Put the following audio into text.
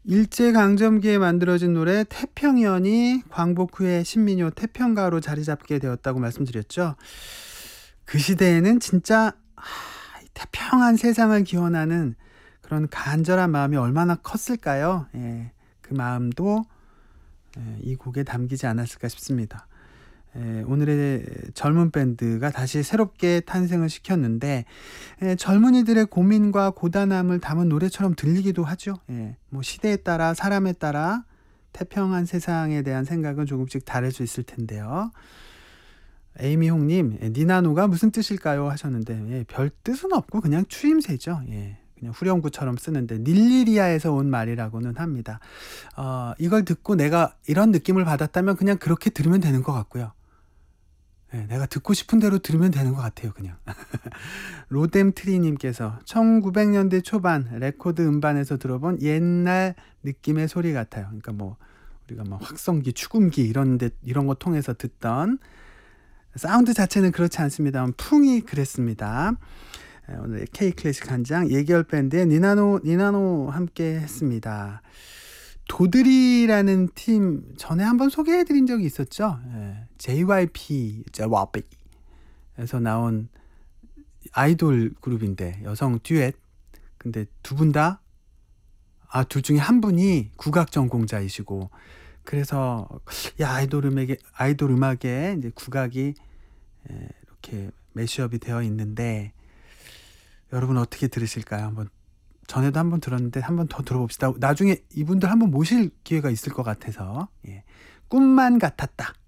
일제강점기에 만들어진 노래 태평연이 광복 후에 신민요 태평가로 자리 잡게 되었다고 말씀드렸죠. 그 시대에는 진짜 이 태평한 세상을 기원하는 그런 간절한 마음이 얼마나 컸을까요? 예, 그 마음도 이 곡에 담기지 않았을까 싶습니다. 오늘의 젊은 밴드가 다시 새롭게 탄생을 시켰는데 젊은이들의 고민과 고단함을 담은 노래처럼 들리기도 하죠. 뭐 시대에 따라 사람에 따라 태평한 세상에 대한 생각은 조금씩 다를 수 있을 텐데요. 에이미홍님, 니나노가 무슨 뜻일까요? 하셨는데 별 뜻은 없고 그냥 추임새죠. 그냥 후렴구처럼 쓰는데 닐리리아에서 온 말이라고는 합니다. 이걸 듣고 내가 이런 느낌을 받았다면 그냥 그렇게 들으면 되는 것 같고요. 내가 듣고 싶은 대로 들으면 되는 것 같아요, 그냥. 로뎀트리님께서 1900년대 초반 레코드 음반에서 들어본 옛날 느낌의 소리 같아요. 그러니까 뭐 우리가 뭐 확성기, 축음기 이런 거 통해서 듣던 사운드 자체는 그렇지 않습니다만 풍이 그랬습니다. 오늘 K클래식 한장 예결 밴드의 니나노 함께 했습니다. 도드리라는 팀 전에 한번 소개해드린 적이 있었죠. JYP에서 나온 아이돌 그룹인데 여성 듀엣. 근데 둘 중에 한 분이 국악 전공자이시고 그래서 아이돌 음악에 이제 국악이 이렇게 매시업이 되어 있는데 여러분 어떻게 들으실까요? 전에도 한번 들었는데 한번 더 들어봅시다. 나중에 이분들 한번 모실 기회가 있을 것 같아서 꿈만 같았다.